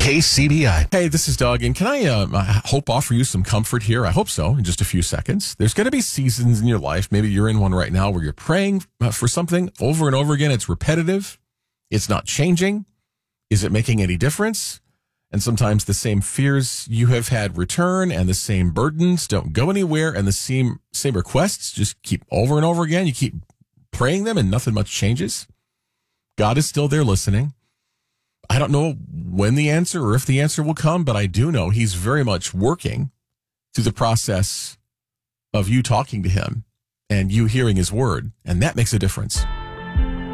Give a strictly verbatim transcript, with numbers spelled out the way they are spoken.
K C B I. Hey, this is Doug, and can I uh, I hope offer you some comfort here? I hope so, in just a few seconds. There's going to be seasons in your life, maybe you're in one right now, where you're praying uh, for something over and over again. It's repetitive. It's not changing. Is it making any difference? And sometimes the same fears you have had return, and the same burdens don't go anywhere, and the same same requests just keep over and over again. You keep praying them, and nothing much changes. God is still there listening. I don't know when the answer or if the answer will come, but I do know he's very much working through the process of you talking to him and you hearing his word. And that makes a difference.